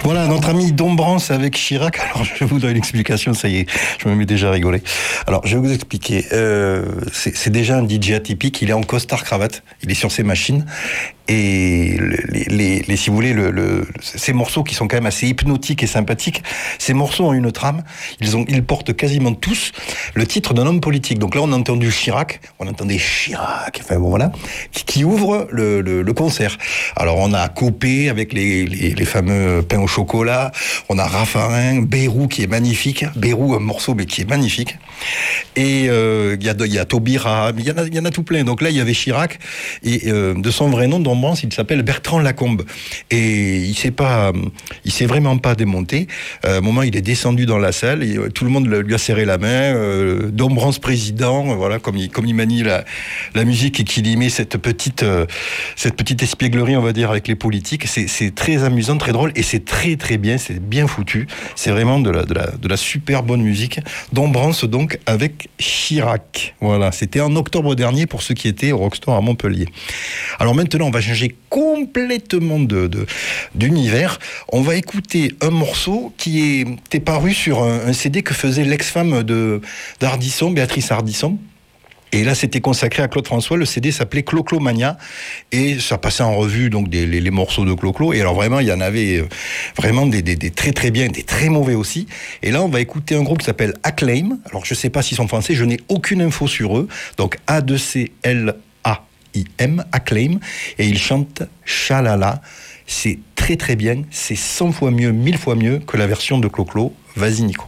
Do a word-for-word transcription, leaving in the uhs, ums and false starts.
Voilà, notre ami Dombrance avec Chirac. Alors, je vous donne l'explication, ça y est, je me mets déjà à rigoler. Alors, je vais vous expliquer. Euh, c'est, c'est déjà un D J atypique, il est en costard-cravate, il est sur ses machines. Et les, les, les, si vous voulez, le, le, ces morceaux qui sont quand même assez hypnotiques et sympathiques, ces morceaux ont une trame. Ils, ont, ils portent quasiment tous le titre d'un homme politique. Donc là, on a entendu Chirac, on entendait Chirac, enfin bon voilà, qui, qui ouvre le, le, le concert. Alors on a Copé avec les, les, les fameux pains au chocolat, on a Raffarin, Bayrou qui est magnifique, Bayrou un morceau mais qui est magnifique. Et il euh, y a, il y a Taubira, il y en a, il y en a tout plein. Donc là, il y avait Chirac et euh, de son vrai nom, Dombrance, il s'appelle Bertrand Lacombe. Et il s'est pas, il s'est vraiment pas démonté. Euh, à un moment, il est descendu dans la salle et euh, tout le monde lui a serré la main. Euh, Dombrance président, euh, voilà, comme il, comme il manie la, la musique et qu'il y met cette petite, euh, cette petite espièglerie, on va dire, avec les politiques. C'est, c'est très amusant, très drôle et c'est très très bien, c'est bien foutu. C'est vraiment de la, de la, de la super bonne musique. Dombrance donc avec Chirac. Voilà, c'était en octobre dernier pour ceux qui étaient au Rockstore à Montpellier. Alors maintenant, on va changer complètement de, de, d'univers. On va écouter un morceau qui était paru sur un, un C D que faisait l'ex-femme de, d'Ardisson, Béatrice Ardisson. Et là, c'était consacré à Claude François. Le C D s'appelait Clo-Clo Mania. Et ça passait en revue donc des, les, les morceaux de Clo-Clo. Et alors vraiment, il y en avait vraiment des, des, des très très bien, des très mauvais aussi. Et là, on va écouter un groupe qui s'appelle Acclaim. Alors, je ne sais pas s'ils sont français. Je n'ai aucune info sur eux. Donc, A deux C L A I M, Acclaim. Et ils chantent Chalala. C'est très très bien. C'est cent fois mieux, mille fois mieux que la version de Clo-Clo. Vas-y, Nico.